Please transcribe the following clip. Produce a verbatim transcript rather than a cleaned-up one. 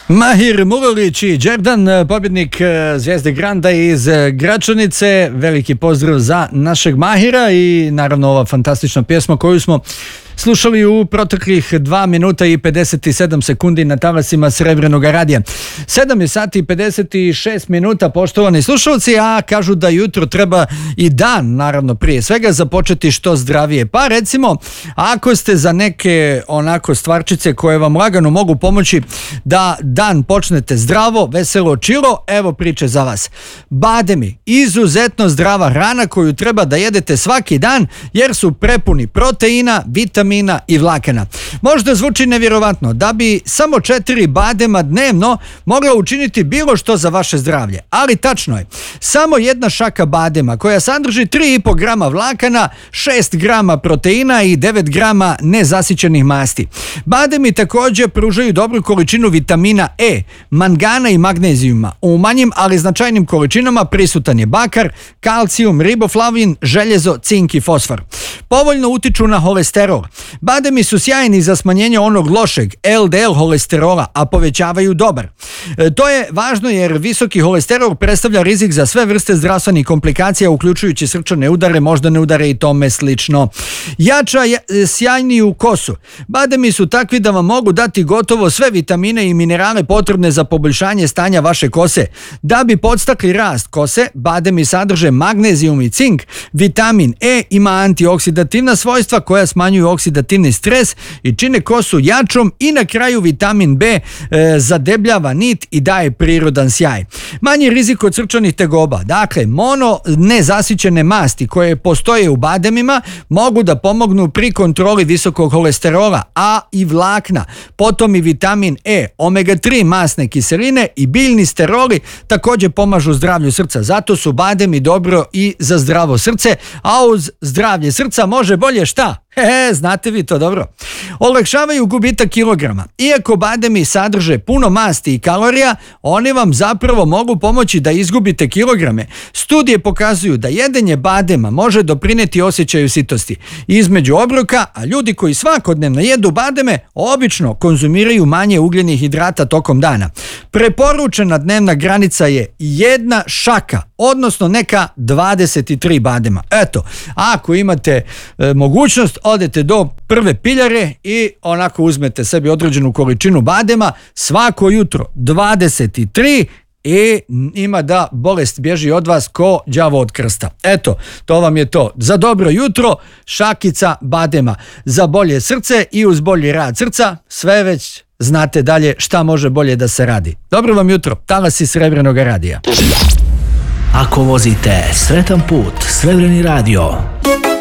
Mahir Murović i Đerdan, pobjednik Zvijezde Granda iz Gračanice. Veliki pozdrav za našeg Mahira i naravno ova fantastična pjesma koju smo slušali u proteklih dva minuta i pedeset sedam sekundi na talasima Srebrenog radija. sedam je sati i pedeset šest minuta, poštovani slušalci, a kažu da jutro treba i dan, naravno prije svega, započeti što zdravije. Pa recimo, ako ste za neke onako stvarčice koje vam lagano mogu pomoći da dan počnete zdravo, veselo, čilo, evo priče za vas. Bademi, izuzetno zdrava hrana koju treba da jedete svaki dan jer su prepuni proteina, vitamina i vlakana. Možda zvuči nevjerovatno da bi samo četiri badema dnevno mogla učiniti bilo što za vaše zdravlje, ali tačno je. Samo jedna šaka badema koja sadrži tri i po grama vlakana, šest grama proteina i devet grama nezasićenih masti. Bademi također pružaju dobru količinu vitamina E, mangana i magnezijuma. U manjim ali značajnim količinama prisutan je bakar, kalcijum, riboflavin, željezo, cink i fosfor. Povoljno utiču na holesterol. Bademi su sjajni za smanjenje onog lošeg el de el holesterola, a povećavaju dobar. E, to je važno jer visoki holesterol predstavlja rizik za sve vrste zdravstvenih komplikacija, uključujući srčane udare, moždane udare i tome slično. Jača sjajniju kosu. Bademi su takvi da vam mogu dati gotovo sve vitamine i minerale potrebne za poboljšanje stanja vaše kose. Da bi podstakli rast kose, bademi sadrže magnezijum i cink. Vitamin E ima antioksidativna svojstva koja smanjuju oksidativni stres i čine kosu jačom, i na kraju vitamin B e, zadebljava nit i daje prirodan sjaj. Manji rizik od srčanih tegoba. Dakle, mono nezasićene masti koje postoje u bademima mogu da pomognu pri kontroli visokog holesterola, a i vlakna. Potom i vitamin E, omega tri masne kiseline i biljni steroli također pomažu zdravlju srca. Zato su bademi dobro i za zdravo srce, a uz zdravlje srca može bolje šta? He, znate vi to dobro. Olakšavaju gubitak kilograma. Iako bademi sadrže puno masti i kalorija, oni vam zapravo mogu pomoći da izgubite kilograme. Studije pokazuju da jedenje badema može doprineti osjećaju sitosti između obroka, a ljudi koji svakodnevno jedu bademe obično konzumiraju manje ugljenih hidrata tokom dana. Preporučena dnevna granica je jedna šaka, odnosno neka dvadeset tri badema. Eto, ako imate e, mogućnost, odete do prve piljare i onako uzmete sebi određenu količinu badema svako jutro, dvadeset tri, i ima da bolest bježi od vas ko đavo od krsta. Eto, to vam je to. Za dobro jutro, šakica badema. Za bolje srce i uz bolji rad srca, sve već znate dalje šta može bolje da se radi. Dobro vam jutro, talasi Srebrenog radija. Ako vozite sretan put, Srebreni radio.